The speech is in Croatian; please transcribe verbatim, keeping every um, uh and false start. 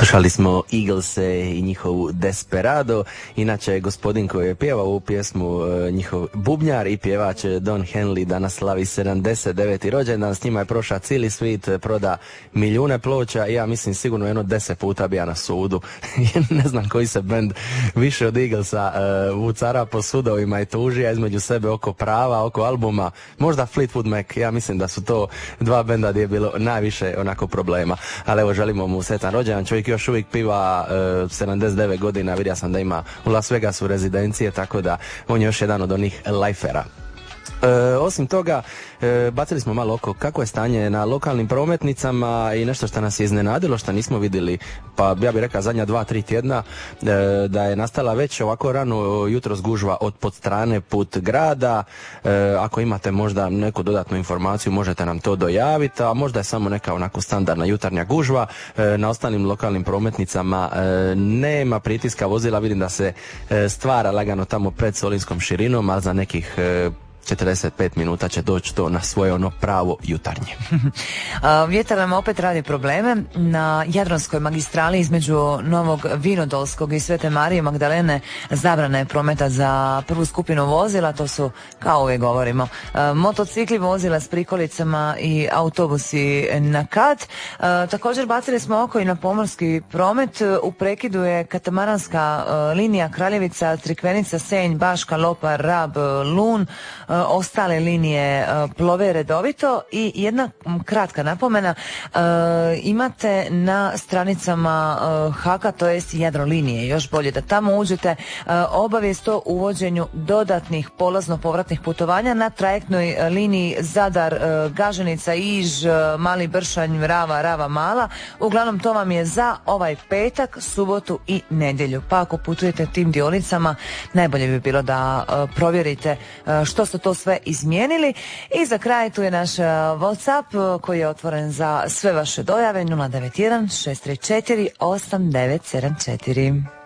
Slušali smo Eaglese i njihovu Desperado. Inače, gospodin koji je pjevao ovu pjesmu, njihov bubnjar i pjevač Don Henley, danas slavi sedamdeset deveti rođendan. S njima je prošao cijeli svijet, proda milijune ploča i ja mislim sigurno jedno deset puta bija na sudu. Ne znam koji se bend više od Eaglesa uh, vucara po sudovima i tužija između sebe oko prava, oko albuma. Možda Fleetwood Mac, ja mislim da su to dva benda gdje je bilo najviše onako problema. Ali evo, želimo mu sretan rođendan. Čovjek još uvijek piva uh, sedamdeset devet godina, vidio sam da ima u Las Vegasu rezidencije, tako da on je još jedan od onih lifera. E, osim toga, e, bacili smo malo oko kako je stanje na lokalnim prometnicama i nešto što nas je iznenadilo, što nismo vidjeli, pa ja bih rekao zadnja dva, tri tjedna, e, da je nastala već ovako rano jutros gužva od Podstrane put grada. E, ako imate možda neku dodatnu informaciju, možete nam to dojaviti, a možda je samo neka onako standardna jutarnja gužva. E, na ostalim lokalnim prometnicama e, nema pritiska vozila, vidim da se e, stvara lagano tamo pred Solinskom širinom, ali za nekih e, četrdeset pet minuta će doći to na svoje ono pravo jutarnje. Vjetar nam opet radi probleme. Na Jadranskoj magistrali između Novog Vinodolskog i Svete Marije Magdalene zabrana je prometa za prvu skupinu vozila, to su, kao uvijek govorimo, motocikli, vozila s prikolicama i autobusi na kat. Također bacili smo oko i na pomorski promet. U prekidu je katamaranska linija Kraljevica, Crikvenica, Senj, Baška, Lopar, Rab, Lun. Ostale linije plove redovito. I jedna kratka napomena, imate na stranicama Haka, to jest Jadrolinije, još bolje da tamo uđete, obavijest o uvođenju dodatnih polazno-povratnih putovanja na trajektnoj liniji Zadar, Gaženica, Iž, Mali Bršanj, Rava, Rava Mala. Uglavnom to vam je za ovaj petak, subotu i nedjelju. Pa ako putujete tim dionicama, najbolje bi bilo da provjerite što su to sve izmijenili. I za kraj tu je naš WhatsApp koji je otvoren za sve vaše dojave, nula devet jedan šest tri četiri osam devet sedam četiri.